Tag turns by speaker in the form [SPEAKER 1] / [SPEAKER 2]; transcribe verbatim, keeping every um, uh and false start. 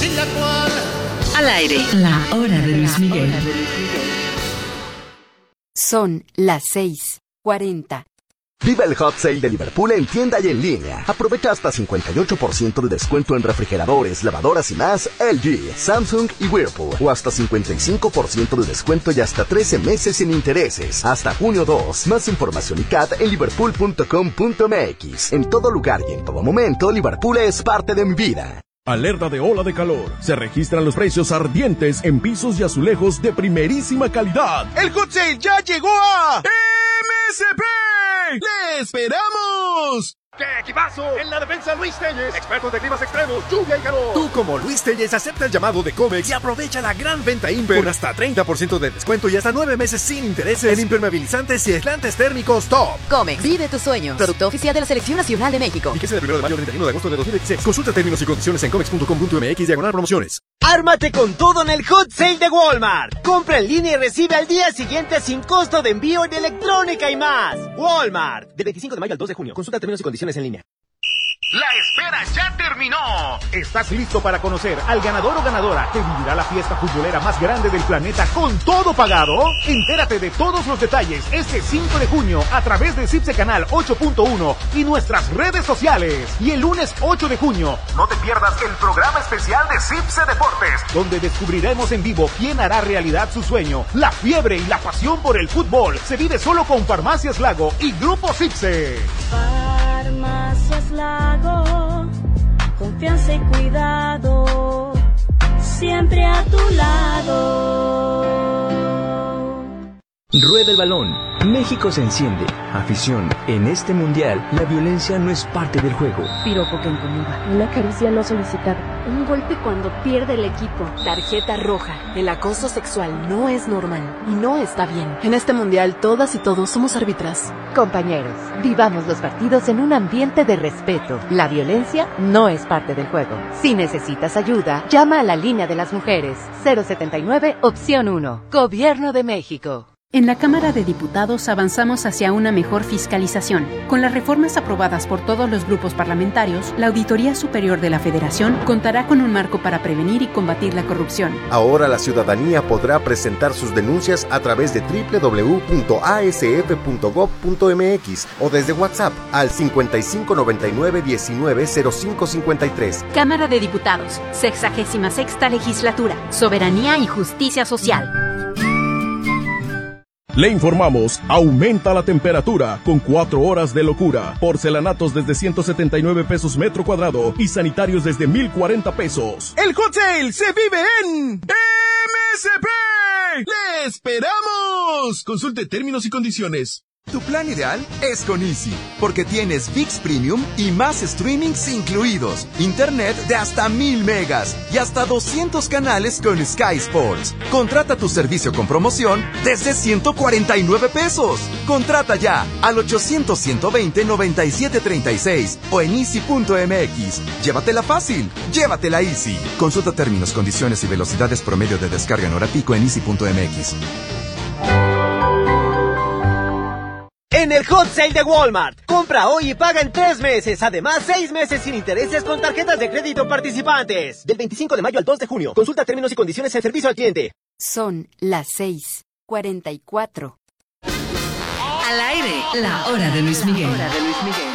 [SPEAKER 1] sin la cual.
[SPEAKER 2] Al aire, la hora de Luis Miguel.
[SPEAKER 3] Son las seis cuarenta.
[SPEAKER 4] Viva el Hot Sale de Liverpool en tienda y en línea. Aprovecha hasta cincuenta y ocho por ciento de descuento en refrigeradores, lavadoras y más L G, Samsung y Whirlpool. O hasta cincuenta y cinco por ciento de descuento y hasta trece meses sin intereses. Hasta junio dos. Más información y C A T en liverpool punto com punto m x. En todo lugar y en todo momento, Liverpool es parte de mi vida.
[SPEAKER 5] Alerta de ola de calor. Se registran los precios ardientes en pisos y azulejos de primerísima calidad.
[SPEAKER 6] ¡El Hot Sale ya llegó a M S P! ¡Le esperamos!
[SPEAKER 7] ¡Qué equipazo! En la defensa Luis Telles, expertos de climas extremos, lluvia y calor.
[SPEAKER 6] Tú como Luis Telles acepta el llamado de Comex y aprovecha la gran venta Imper con hasta treinta por ciento de descuento y hasta nueve meses sin intereses en impermeabilizantes y aislantes térmicos top.
[SPEAKER 3] Comex, vive tus sueños. Producto oficial de la Selección Nacional de México.
[SPEAKER 6] Fíjese del primero de mayo al treinta y uno de agosto de dos mil dieciséis. Consulta términos y condiciones en comex punto com punto m x diagonal promociones.
[SPEAKER 8] ¡Ármate con todo en el Hot Sale de Walmart! Compra en línea y recibe al día siguiente sin costo de envío en electrónica y más. Walmart. Del veinticinco de mayo al dos de junio. Consulta términos y condiciones en línea.
[SPEAKER 7] La espera ya terminó.
[SPEAKER 9] ¿Estás listo para conocer al ganador o ganadora que vivirá la fiesta futbolera más grande del planeta con todo pagado? Entérate de todos los detalles este cinco de junio a través de Cipse Canal ocho punto uno y nuestras redes sociales. Y el lunes ocho de junio, no te pierdas el programa especial de Cipse Deportes, donde descubriremos en vivo quién hará realidad su sueño. La fiebre y la pasión por el fútbol se vive solo con Farmacias Lago y Grupo Cipse.
[SPEAKER 10] Farmacias Lago, confianza y cuidado, siempre a tu lado.
[SPEAKER 11] Rueda el balón. México se enciende. Afición. En este mundial, la violencia no es parte del juego.
[SPEAKER 12] Piropo que incomoda. Una caricia no solicitada. Un golpe cuando pierde el equipo.
[SPEAKER 13] Tarjeta roja. El acoso sexual no es normal y no está bien.
[SPEAKER 14] En este mundial, todas y todos somos árbitras.
[SPEAKER 15] Compañeros, vivamos los partidos en un ambiente de respeto. La violencia no es parte del juego. Si necesitas ayuda, llama a la línea de las mujeres. cero setenta y nueve, opción uno. Gobierno de México.
[SPEAKER 16] En la Cámara de Diputados avanzamos hacia una mejor fiscalización. Con las reformas aprobadas por todos los grupos parlamentarios, la Auditoría Superior de la Federación contará con un marco para prevenir y combatir la corrupción.
[SPEAKER 17] Ahora la ciudadanía podrá presentar sus denuncias a través de doble u doble u doble u punto a s f punto gob punto m x o desde WhatsApp al cincuenta y cinco noventa y nueve diecinueve cero cinco cincuenta y tres.
[SPEAKER 16] Cámara de Diputados, sexagésima sexta legislatura, soberanía y justicia social.
[SPEAKER 5] Le informamos, aumenta la temperatura con cuatro horas de locura. Porcelanatos desde ciento setenta y nueve pesos metro cuadrado y sanitarios desde mil cuarenta pesos.
[SPEAKER 6] El Hot Sale se vive en M S P. ¡Le esperamos! Consulte términos y condiciones.
[SPEAKER 18] Tu plan ideal es con Easy, porque tienes ViX Premium y más streamings incluidos, internet de hasta mil megas y hasta doscientos canales con Sky Sports. Contrata tu servicio con promoción desde ciento cuarenta y nueve pesos. Contrata ya al ochocientos, ciento veinte, noventa y siete treinta y seis o en easy punto m x. Llévatela fácil, llévatela Easy. Consulta términos, condiciones y velocidades promedio de descarga en hora pico en easy punto m x.
[SPEAKER 8] En el Hot Sale de Walmart, compra hoy y paga en tres meses. Además, seis meses sin intereses con tarjetas de crédito participantes. Del veinticinco de mayo al dos de junio. Consulta términos y condiciones en servicio al cliente.
[SPEAKER 3] Son las seis cuarenta y cuatro.
[SPEAKER 2] Al aire, la hora de Luis Miguel.
[SPEAKER 3] La hora de Luis Miguel.